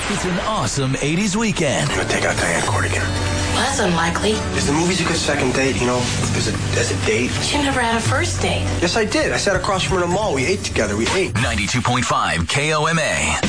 It's an awesome 80s weekend. I'm gonna take out Diane Court again. Well, that's unlikely. Is the movies a good second date, you know, as a date? You never had a first date. Yes, I did. I sat across from her in the mall. We ate together. We ate. 92.5 KOMA.